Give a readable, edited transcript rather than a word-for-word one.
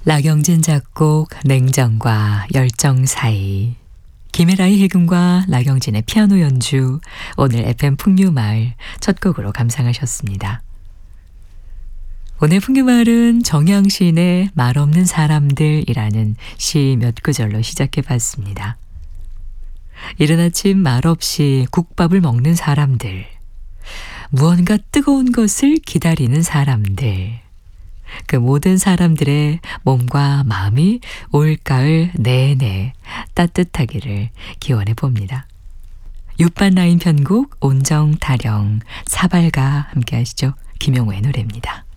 나경진 작곡 냉정과 열정 사이, 김혜라의 해금과 나경진의 피아노 연주, 오늘 FM 풍류마을 첫 곡으로 감상하셨습니다. 오늘 풍류마을은 정양시인의 말없는 사람들이라는 시 몇 구절로 시작해봤습니다. 이른 아침 말없이 국밥을 먹는 사람들, 무언가 뜨거운 것을 기다리는 사람들, 그 모든 사람들의 몸과 마음이 올가을 내내 따뜻하기를 기원해 봅니다. 육반라인 편곡 온정타령 사발가 함께 하시죠. 김용우의 노래입니다.